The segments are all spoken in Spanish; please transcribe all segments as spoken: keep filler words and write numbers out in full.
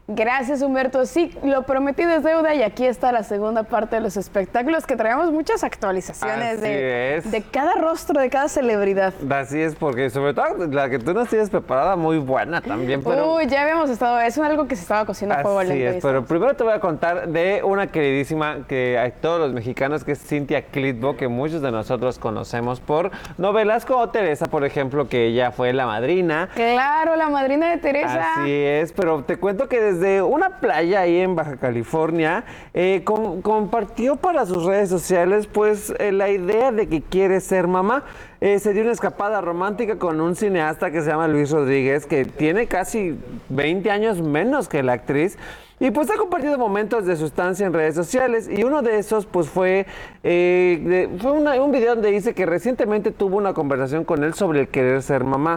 Gracias, Humberto. Sí, lo prometido es deuda y aquí está la segunda parte de los espectáculos que traemos muchas actualizaciones de, de cada rostro, de cada celebridad. Así es, porque sobre todo la que tú nos tienes preparada muy buena también. Pero... Uy, ya habíamos estado, es algo que se estaba cociendo a fuego lento. Así es, pero primero te voy a contar de una queridísima que a todos los mexicanos, que es Cintia Clitbo, que muchos de nosotros conocemos por novelas como Teresa, por ejemplo, que ella fue la madrina. Claro, la madrina de Teresa. Así es, pero te cuento que desde una playa ahí en Baja California eh, com compartió para sus redes sociales pues eh, la idea de que quiere ser mamá. Eh, se dio una escapada romántica con un cineasta que se llama Luis Rodríguez, que tiene casi veinte años menos que la actriz. Y pues ha compartido momentos de su estancia en redes sociales, y uno de esos pues fue, eh, de, fue una, un video donde dice que recientemente tuvo una conversación con él sobre el querer ser mamá.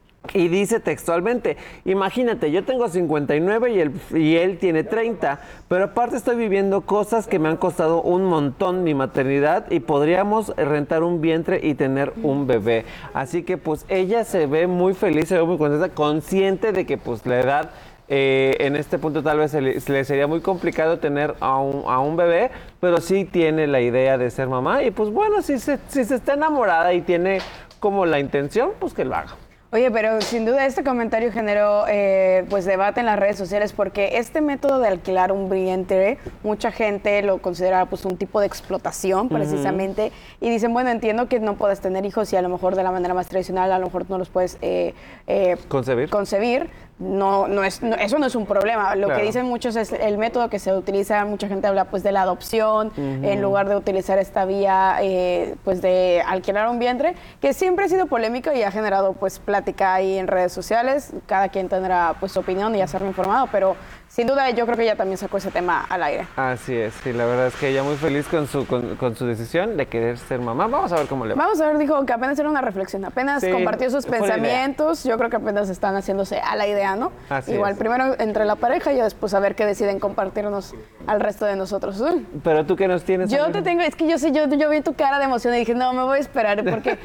Y dice textualmente: imagínate, yo tengo cincuenta y nueve y él, y él tiene treinta, pero aparte estoy viviendo cosas que me han costado un montón mi maternidad, y podríamos rentar un vientre y tener un bebé. Así que pues ella se ve muy feliz, se ve muy contenta, consciente de que pues la edad eh, en este punto tal vez se le, se le sería muy complicado tener a un, a un bebé, pero sí tiene la idea de ser mamá. Y pues bueno, si se, si se está enamorada y tiene como la intención, pues que lo haga. Oye, pero sin duda este comentario generó eh, pues debate en las redes sociales, porque este método de alquilar un vientre, mucha gente lo considera pues un tipo de explotación precisamente, uh-huh. Y dicen, bueno, entiendo que no puedes tener hijos y a lo mejor de la manera más tradicional a lo mejor no los puedes eh, eh, concebir. concebir. No, no es, no, eso no es un problema. Lo claro. que dicen muchos es el método que se utiliza. Mucha gente habla pues de la adopción, uh-huh. en lugar de utilizar esta vía eh, pues de alquilar un vientre, que siempre ha sido polémico y ha generado pues plática ahí en redes sociales. Cada quien tendrá pues su opinión y hacerlo informado, pero sin duda yo creo que ella también sacó ese tema al aire. Así es, sí, la verdad es que ella muy feliz con su, con, con su decisión de querer ser mamá. Vamos a ver cómo le va. Vamos a ver, dijo que apenas era una reflexión, apenas sí, compartió sus pensamientos. Yo creo que apenas están haciéndose a la idea, ¿no? Así Igual es. Primero entre la pareja y después a ver qué deciden compartirnos al resto de nosotros. Uy. Pero tú qué nos tienes. Yo te tengo, es que yo sé, yo, yo vi tu cara de emoción y dije, no, me voy a esperar porque,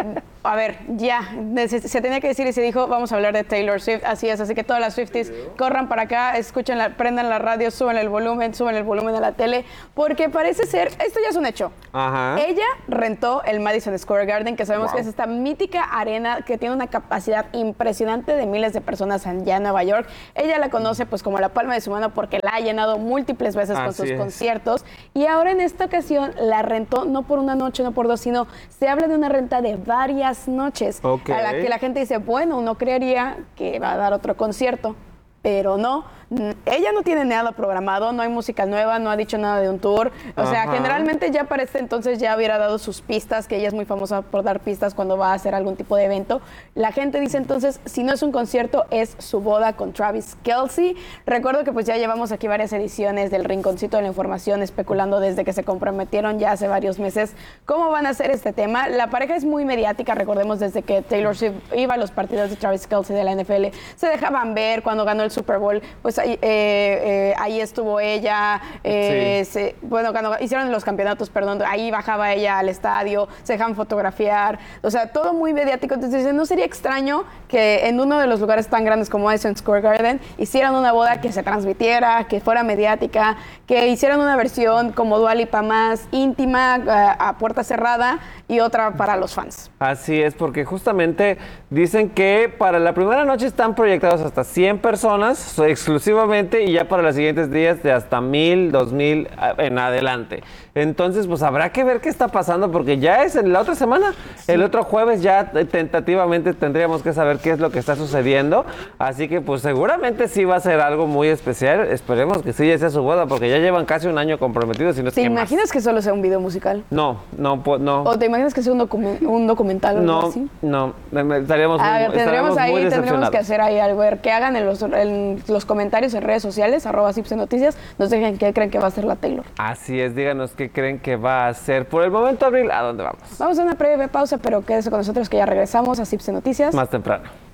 a ver, ya, se tenía que decir y se dijo, vamos a hablar de Taylor Swift, así es, así que todas las Swifties corran para acá, escuchen, la, prendan la radio, suben el volumen, suben el volumen a la tele, porque parece ser, esto ya es un hecho. Ajá. Ella rentó el Madison Square Garden, que sabemos wow. que es esta mítica arena que tiene una capacidad impresionante de miles de personas allá en Nueva York. Ella la conoce pues como la palma de su mano porque la ha llenado múltiples veces con Así sus es. conciertos, y ahora en esta ocasión la rentó no por una noche, no por dos, sino se habla de una renta de varias noches, okay. a la que la gente dice, bueno, uno creería que va a dar otro concierto, pero no. Ella no tiene nada programado, no hay música nueva, no ha dicho nada de un tour. O Ajá. sea, generalmente ya para este entonces ya hubiera dado sus pistas, que ella es muy famosa por dar pistas cuando va a hacer algún tipo de evento. La gente dice entonces, si no es un concierto, es su boda con Travis Kelce. Recuerdo que pues ya llevamos aquí varias ediciones del Rinconcito de la Información especulando desde que se comprometieron ya hace varios meses cómo van a hacer este tema. La pareja es muy mediática, recordemos desde que Taylor Swift iba a los partidos de Travis Kelce de la N F L, se dejaban ver cuando ganó el Super Bowl, pues ahí, eh, eh, ahí estuvo ella, eh, sí. se, bueno, cuando hicieron los campeonatos, perdón, ahí bajaba ella al estadio, se dejan fotografiar, o sea, todo muy mediático. Entonces, no sería extraño que en uno de los lugares tan grandes como Madison Square Garden hicieran una boda que se transmitiera, que fuera mediática, que hicieran una versión como Dua Lipa más íntima, a, a puerta cerrada, y otra para los fans. Así es, porque justamente dicen que para la primera noche están proyectados hasta cien personas exclusivamente, y ya para los siguientes días de hasta mil, dos mil en adelante. Entonces, pues habrá que ver qué está pasando, porque ya es en la otra semana, sí. El otro jueves ya tentativamente tendríamos que saber qué es lo que está sucediendo. Así que pues seguramente sí va a ser algo muy especial. Esperemos que sí ya sea su boda, porque ya llevan casi un año comprometidos. Y no ¿Te imaginas más. que solo sea un video musical? No, no, no. ¿O te imaginas que sea un, docu un documental o no, algo así? No, estaríamos muy, a ver, tendremos ahí, muy tendremos que hacer ahí algo, ver, que hagan en los, en los comentarios en redes sociales, arroba Cipse Noticias, nos dejen qué creen que va a ser la Taylor. Así es, díganos qué creen que va a ser. Por el momento, Abril, ¿a dónde vamos? Vamos a una breve pausa, pero quédese con nosotros que ya regresamos a Cipse Noticias. Más temprano.